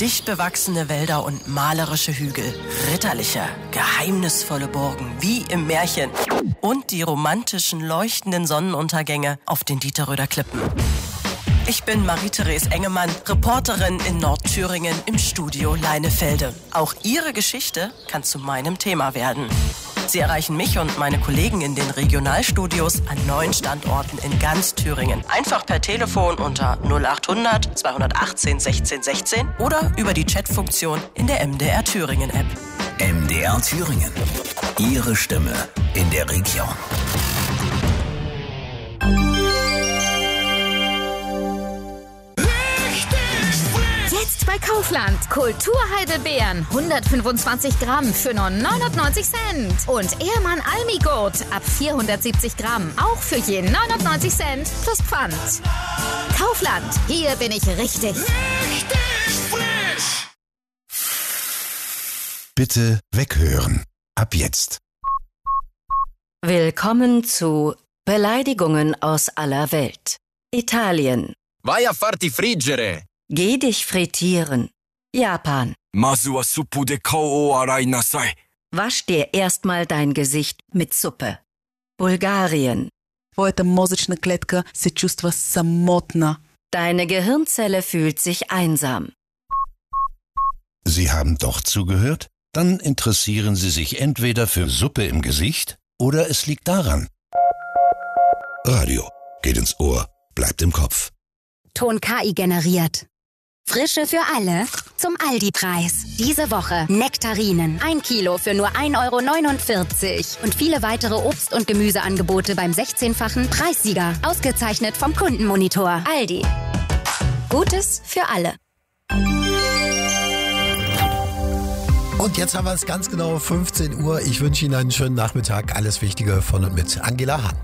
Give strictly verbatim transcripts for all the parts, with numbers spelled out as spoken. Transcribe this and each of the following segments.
Dicht bewachsene Wälder und malerische Hügel, ritterliche, geheimnisvolle Burgen wie im Märchen und die romantischen, leuchtenden Sonnenuntergänge auf den Dieterröder Klippen. Ich bin Marie-Therese Engemann, Reporterin in Nordthüringen im Studio Leinefelde. Auch Ihre Geschichte kann zu meinem Thema werden. Sie erreichen mich und meine Kollegen in den Regionalstudios an neun Standorten in ganz Thüringen. Einfach per Telefon unter null achthundert zweihundertachtzehn sechzehn sechzehn oder über die Chatfunktion in der M D R Thüringen App. M D R Thüringen. Ihre Stimme in der Region. Jetzt bei Kaufland. Kulturheidelbeeren. hundertfünfundzwanzig Gramm für nur neunundneunzig Cent. Und Ehrmann Almigurt ab vierhundertsiebzig Gramm. Auch für je neunundneunzig Cent plus Pfand. Kaufland. Hier bin ich richtig. Richtig frisch. Bitte weghören. Ab jetzt. Willkommen zu Beleidigungen aus aller Welt. Italien. Vai a farti friggere. Geh dich frittieren. Japan. Masu wa suppu de kao o arai nasai. Wasch dir erstmal dein Gesicht mit Suppe. Bulgarien. Твоята мозъчна клетка се чувства самотна. Deine Gehirnzelle fühlt sich einsam. Sie haben doch zugehört? Dann interessieren Sie sich entweder für Suppe im Gesicht oder es liegt daran. Radio geht ins Ohr, bleibt im Kopf. Ton K I generiert. Frische für alle zum Aldi-Preis. Diese Woche Nektarinen. Ein Kilo für nur ein Euro neunundvierzig. Und viele weitere Obst- und Gemüseangebote beim sechzehnfachen Preissieger. Ausgezeichnet vom Kundenmonitor. Aldi. Gutes für alle. Und jetzt haben wir es ganz genau fünfzehn Uhr. Ich wünsche Ihnen einen schönen Nachmittag. Alles Wichtige von und mit Angela Hahn.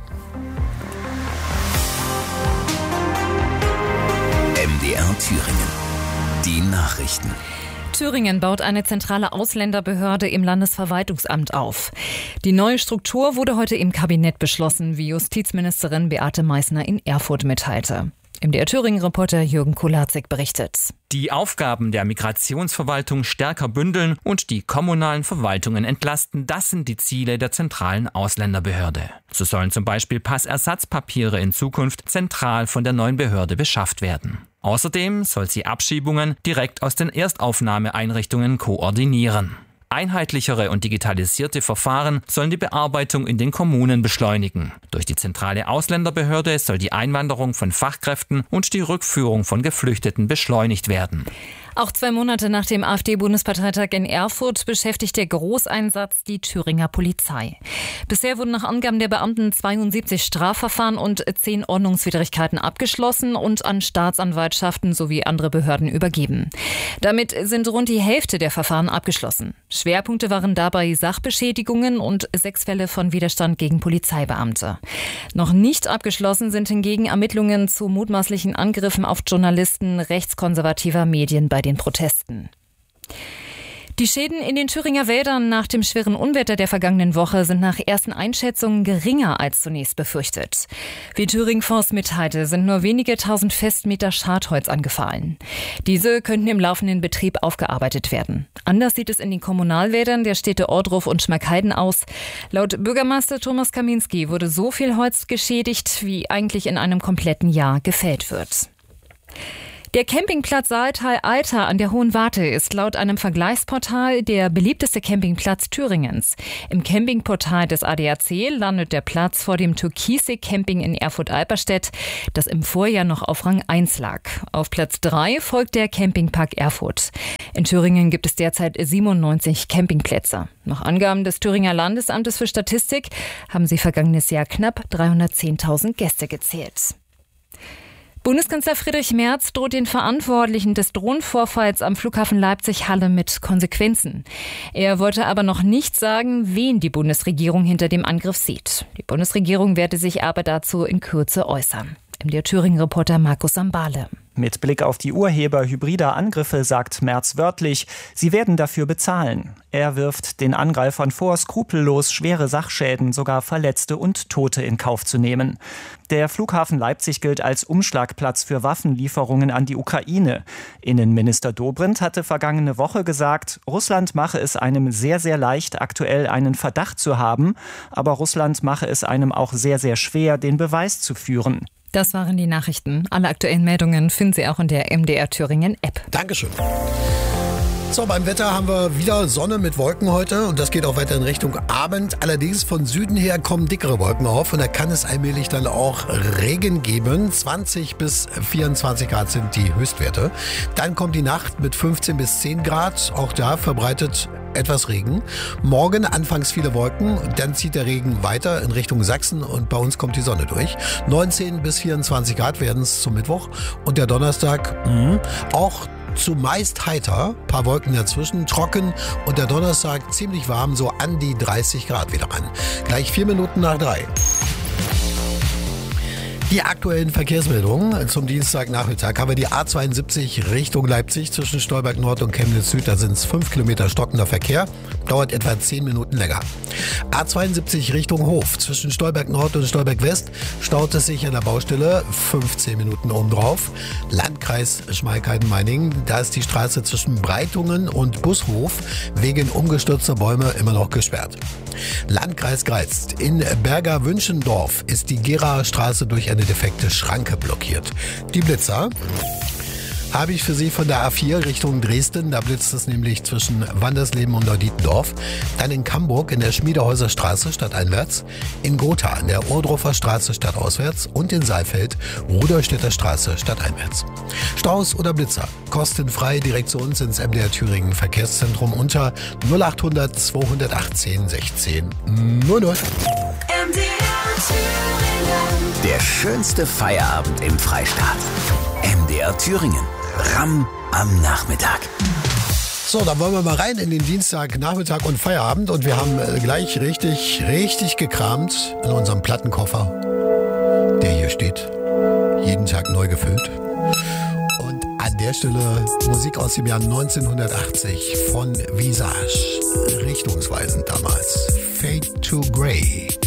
M D R Thüringen. Die Nachrichten. Thüringen baut eine zentrale Ausländerbehörde im Landesverwaltungsamt auf. Die neue Struktur wurde heute im Kabinett beschlossen, wie Justizministerin Beate Meißner in Erfurt mitteilte. M D R Thüringen-Reporter Jürgen Kulatzig berichtet. Die Aufgaben der Migrationsverwaltung stärker bündeln und die kommunalen Verwaltungen entlasten, das sind die Ziele der zentralen Ausländerbehörde. So sollen zum Beispiel Passersatzpapiere in Zukunft zentral von der neuen Behörde beschafft werden. Außerdem soll sie Abschiebungen direkt aus den Erstaufnahmeeinrichtungen koordinieren. Einheitlichere und digitalisierte Verfahren sollen die Bearbeitung in den Kommunen beschleunigen. Durch die zentrale Ausländerbehörde soll die Einwanderung von Fachkräften und die Rückführung von Geflüchteten beschleunigt werden. Auch zwei Monate nach dem AfD-Bundesparteitag in Erfurt beschäftigt der Großeinsatz die Thüringer Polizei. Bisher wurden nach Angaben der Beamten zweiundsiebzig Strafverfahren und zehn Ordnungswidrigkeiten abgeschlossen und an Staatsanwaltschaften sowie andere Behörden übergeben. Damit sind rund die Hälfte der Verfahren abgeschlossen. Schwerpunkte waren dabei Sachbeschädigungen und sechs Fälle von Widerstand gegen Polizeibeamte. Noch nicht abgeschlossen sind hingegen Ermittlungen zu mutmaßlichen Angriffen auf Journalisten rechtskonservativer Medien bei den Protesten. Die Schäden in den Thüringer Wäldern nach dem schweren Unwetter der vergangenen Woche sind nach ersten Einschätzungen geringer als zunächst befürchtet. Wie Thüringen Forst mitteilte, sind nur wenige tausend Festmeter Schadholz angefallen. Diese könnten im laufenden Betrieb aufgearbeitet werden. Anders sieht es in den Kommunalwäldern der Städte Ohrdruf und Schmalkalden aus. Laut Bürgermeister Thomas Kaminski wurde so viel Holz geschädigt, wie eigentlich in einem kompletten Jahr gefällt wird. Der Campingplatz Saaltal-Alter an der Hohen Warte ist laut einem Vergleichsportal der beliebteste Campingplatz Thüringens. Im Campingportal des A D A C landet der Platz vor dem Türkisee Camping in Erfurt-Alperstedt, das im Vorjahr noch auf Rang eins lag. Auf Platz drei folgt der Campingpark Erfurt. In Thüringen gibt es derzeit siebenundneunzig Campingplätze. Nach Angaben des Thüringer Landesamtes für Statistik haben sie vergangenes Jahr knapp dreihundertzehntausend Gäste gezählt. Bundeskanzler Friedrich Merz droht den Verantwortlichen des Drohnenvorfalls am Flughafen Leipzig-Halle mit Konsequenzen. Er wollte aber noch nicht sagen, wen die Bundesregierung hinter dem Angriff sieht. Die Bundesregierung werde sich aber dazu in Kürze äußern. M D R Thüringen-Reporter Markus Sambale. Mit Blick auf die Urheber hybrider Angriffe sagt Merz wörtlich, sie werden dafür bezahlen. Er wirft den Angreifern vor, skrupellos schwere Sachschäden, sogar Verletzte und Tote in Kauf zu nehmen. Der Flughafen Leipzig gilt als Umschlagplatz für Waffenlieferungen an die Ukraine. Innenminister Dobrindt hatte vergangene Woche gesagt, Russland mache es einem sehr, sehr leicht, aktuell einen Verdacht zu haben, aber Russland mache es einem auch sehr, sehr schwer, den Beweis zu führen. Das waren die Nachrichten. Alle aktuellen Meldungen finden Sie auch in der M D R Thüringen App. Dankeschön. So, beim Wetter haben wir wieder Sonne mit Wolken heute und das geht auch weiter in Richtung Abend. Allerdings von Süden her kommen dickere Wolken auf und da kann es allmählich dann auch Regen geben. zwanzig bis vierundzwanzig Grad sind die Höchstwerte. Dann kommt die Nacht mit fünfzehn bis zehn Grad. Auch da verbreitet etwas Regen. Morgen anfangs viele Wolken, dann zieht der Regen weiter in Richtung Sachsen und bei uns kommt die Sonne durch. neunzehn bis vierundzwanzig Grad werden es zum Mittwoch und der Donnerstag mh, auch zumeist heiter, paar Wolken dazwischen, trocken und der Donnerstag ziemlich warm, so an die dreißig Grad wieder ran. Gleich vier Minuten nach drei. Die aktuellen Verkehrsmeldungen zum Dienstagnachmittag haben wir die A zweiundsiebzig Richtung Leipzig zwischen Stolberg Nord und Chemnitz Süd. Da sind es fünf Kilometer stockender Verkehr, dauert etwa zehn Minuten länger. A zweiundsiebzig Richtung Hof zwischen Stolberg Nord und Stolberg West staut es sich an der Baustelle, fünfzehn Minuten obendrauf. Landkreis Schmalkalden-Meiningen, da ist die Straße zwischen Breitungen und Bushof wegen umgestürzter Bäume immer noch gesperrt. Landkreis Greiz. In Berger-Wünschendorf ist die Geraer Straße durch eine defekte Schranke blockiert. Die Blitzer habe ich für Sie von der A vier Richtung Dresden. Da blitzt es nämlich zwischen Wandersleben und Neudietendorf. Dann in Camburg in der Schmiedehäuser Straße stadteinwärts. In Gotha an der Ohrdruffer Straße stadtauswärts. Und in Saalfeld Rudolstädter Straße stadteinwärts. Staus oder Blitzer kostenfrei direkt zu uns ins M D R Thüringen Verkehrszentrum unter null achthundert zweihundertachtzehn sechzehn null null. M D R Thüringen. Der schönste Feierabend im Freistaat. M D R Thüringen. Ramm am Nachmittag. So, dann wollen wir mal rein in den Dienstag, Nachmittag und Feierabend. Und wir haben äh, gleich richtig, richtig gekramt in unserem Plattenkoffer, der hier steht. Jeden Tag neu gefüllt. Und an der Stelle Musik aus dem Jahr neunzehnhundertachtzig von Visage. Richtungsweisend damals. Fade to Grey.